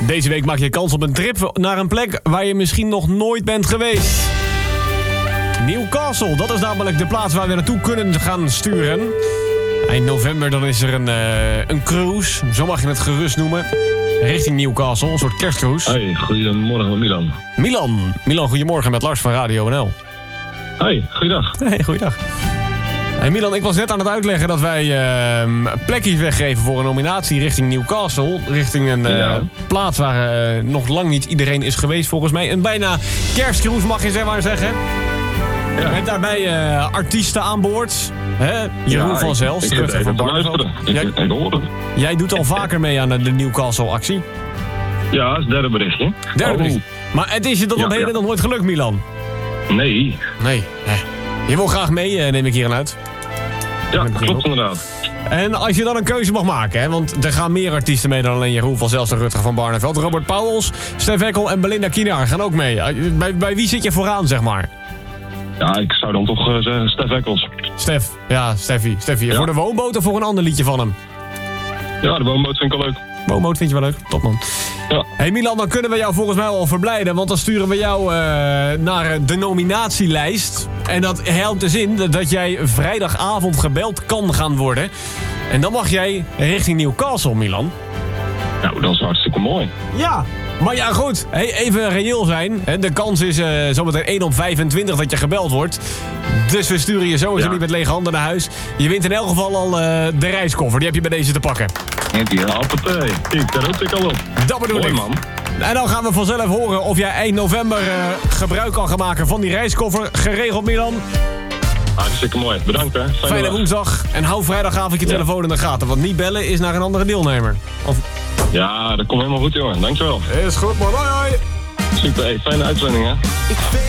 Deze week maak je kans op een trip naar een plek waar je misschien nog nooit bent geweest. Newcastle, dat is namelijk de plaats waar we naartoe kunnen gaan sturen. Eind november dan is er een cruise, zo mag je het gerust noemen, richting Newcastle, een soort kerstcruise. Hey, goedemorgen Milan. Milan, goedemorgen met Lars van Radio NL. Hey, goeiedag. Hey, goeiedag. Hey Milan, ik was net aan het uitleggen dat wij plekjes weggeven voor een nominatie richting Newcastle. Richting een plaats waar nog lang niet iedereen is geweest volgens mij. Een bijna kerstcruise mag je maar zeggen. Ja. Met daarbij artiesten aan boord. Jeroen van Zels, terug van Barneveld. Jij doet al vaker mee aan de Newcastle-actie. Ja, dat is het derde berichtje. Bericht. Maar het is je tot op heden nog nooit gelukt, Milan? Nee. Je wil graag mee, neem ik hier aan uit. Ja, klopt inderdaad. En als je dan een keuze mag maken, hè, want er gaan meer artiesten mee dan alleen Jeroen van Zels en Rutger van Barneveld. Robert Pauwels, Stef Ekkel en Belinda Kienaar gaan ook mee. Bij wie zit je vooraan, zeg maar? Ja, ik zou dan toch zeggen Stef Eccles. Steffi. Ja. Voor de woonboot of voor een ander liedje van hem? Ja, de woonboot vind ik wel leuk. Woonboot vind je wel leuk? Top, man. Ja. Hey Milan, dan kunnen we jou volgens mij al verblijden. Want dan sturen we jou naar de nominatielijst. En dat helpt dus in dat jij vrijdagavond gebeld kan gaan worden. En dan mag jij richting Newcastle, Milan. Nou, dat is hartstikke mooi. Ja. Maar ja, goed. Hey, even reëel zijn. De kans is zometeen 1 op 25 dat je gebeld wordt. Dus we sturen je sowieso niet met lege handen naar huis. Je wint in elk geval al de reiskoffer. Die heb je bij deze te pakken. Ja, appetij. Kijk, daar hoop ik al op. Dat bedoel ik. Man. En dan gaan we vanzelf horen of jij eind november gebruik kan gaan maken van die reiskoffer. Geregeld, Milan. Hartstikke mooi. Bedankt, hè. Fijne woensdag. En hou vrijdagavond je telefoon in de gaten. Want niet bellen is naar een andere deelnemer. Ja, dat komt helemaal goed, jongen. Dankjewel. Is goed, man. Hoi, hoi. Super, fijne uitzending, hè.